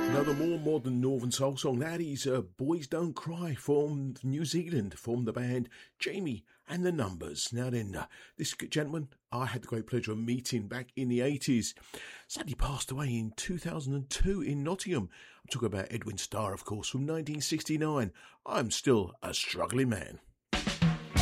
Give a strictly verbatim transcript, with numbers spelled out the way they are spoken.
Another more modern Northern Soul song. That is uh, Boys Don't Cry from New Zealand, from the band Jamie and the Numbers. Now then, uh, this gentleman I had the great pleasure of meeting back in the eighties. Sadly passed away in two thousand two in Nottingham. I'm talking about Edwin Starr, of course, from nineteen sixty-nine. I'm still a struggling man.